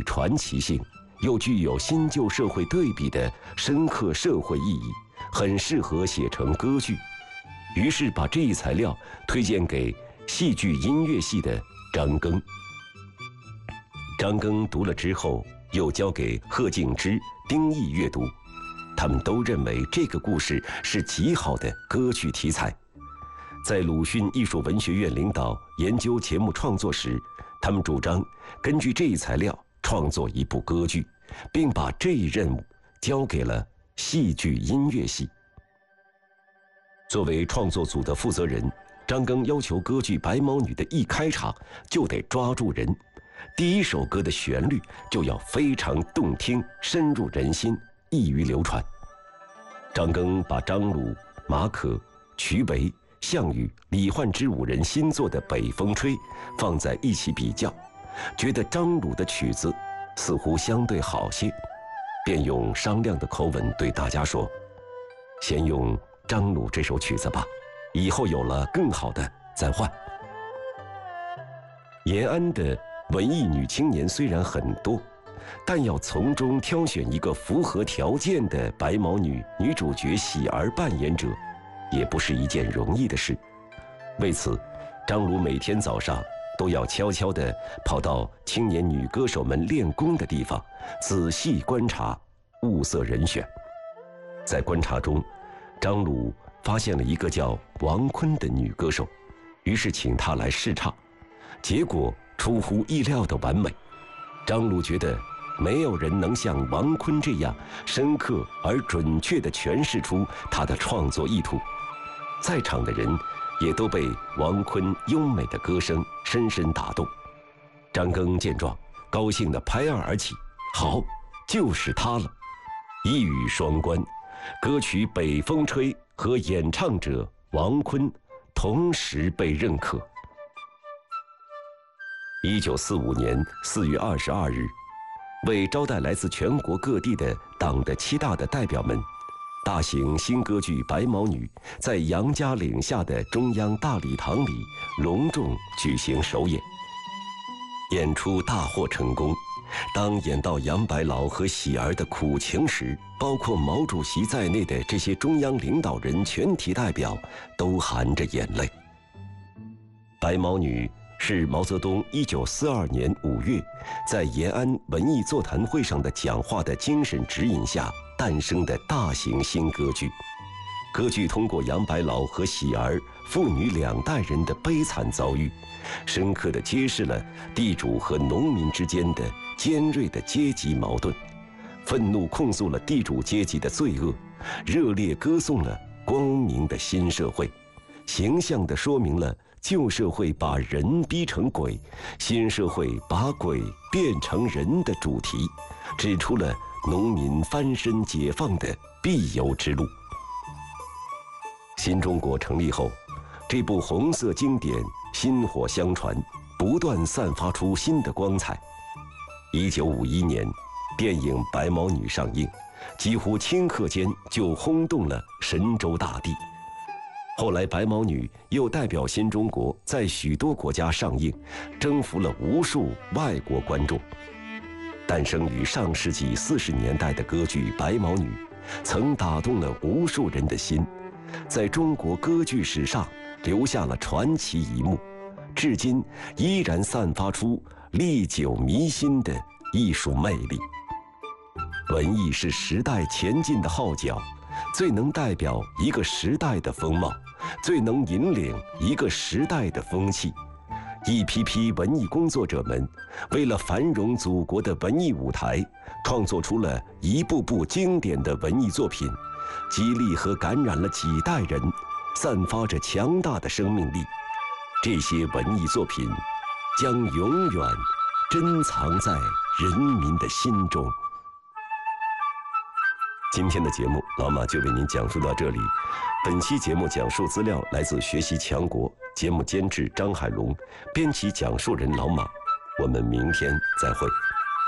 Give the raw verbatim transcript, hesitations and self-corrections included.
传奇性，又具有新旧社会对比的深刻社会意义，很适合写成歌剧。于是把这一材料推荐给戏剧音乐系的张庚。张庚读了之后，又交给贺敬之、丁毅阅读，他们都认为这个故事是极好的歌剧题材。在鲁迅艺术文学院领导研究节目创作时，他们主张根据这一材料创作一部歌剧，并把这一任务交给了戏剧音乐系。作为创作组的负责人，张庚要求歌剧《白毛女》的一开场就得抓住人，第一首歌的旋律就要非常动听，深入人心，易于流传。张庚把张鲁、马可、瞿维、项羽、李焕之五人新作的《北风吹》放在一起比较，觉得张鲁的曲子似乎相对好些，便用商量的口吻对大家说：“先用张鲁这首曲子吧，以后有了更好的再换。”延安的文艺女青年虽然很多，但要从中挑选一个符合条件的白毛女女主角喜儿扮演者，也不是一件容易的事。为此，张鲁每天早上都要悄悄地跑到青年女歌手们练功的地方，仔细观察，物色人选。在观察中，张鲁发现了一个叫王坤的女歌手，于是请她来试唱，结果出乎意料的完美。张鲁觉得没有人能像王坤这样深刻而准确地诠释出他的创作意图，在场的人也都被王坤优美的歌声深深打动。张庚见状，高兴地拍案而起：“好，就是他了！”一语双关，歌曲《北风吹》和演唱者王坤同时被认可。一九四五年四月二十二日，为招待来自全国各地的党的七大的代表们，大型新歌剧《白毛女》在杨家岭下的中央大礼堂里隆重举行首演。演出大获成功，当演到杨白劳和喜儿的苦情时，包括毛主席在内的这些中央领导人全体代表都含着眼泪。白毛女是毛泽东一九四二年五月在延安文艺座谈会上的讲话的精神指引下诞生的大型新歌剧。歌剧通过杨白劳和喜儿父女两代人的悲惨遭遇，深刻地揭示了地主和农民之间的尖锐的阶级矛盾，愤怒控诉了地主阶级的罪恶，热烈歌颂了光明的新社会，形象地说明了旧社会把人逼成鬼，新社会把鬼变成人的主题，指出了农民翻身解放的必由之路。新中国成立后，这部红色经典薪火相传，不断散发出新的光彩。一九五一年，电影《白毛女》上映，几乎顷刻间就轰动了神州大地。后来，《白毛女》又代表新中国在许多国家上映，征服了无数外国观众。诞生于上世纪四十年代的歌剧《白毛女》，曾打动了无数人的心，在中国歌剧史上留下了传奇一幕，至今依然散发出历久弥新的艺术魅力。文艺是时代前进的号角，最能代表一个时代的风貌，最能引领一个时代的风气。一批批文艺工作者们为了繁荣祖国的文艺舞台，创作出了一部部经典的文艺作品，激励和感染了几代人，散发着强大的生命力。这些文艺作品将永远珍藏在人民的心中。今天的节目，老马就为您讲述到这里。本期节目讲述资料来自学习强国，节目监制张海龙，编辑讲述人老马。我们明天再会。